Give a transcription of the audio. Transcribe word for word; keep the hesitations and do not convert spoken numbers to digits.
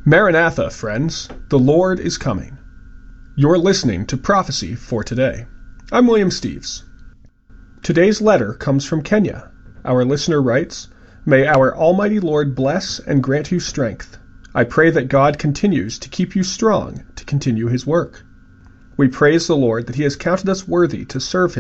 Maranatha, friends, the Lord is coming. You're listening to Prophecy for Today. I'm William Steves. Today's letter comes from Kenya. Our listener writes, "May our Almighty Lord bless and grant you strength. I pray that God continues to keep you strong to continue his work. We praise the Lord that he has counted us worthy to serve him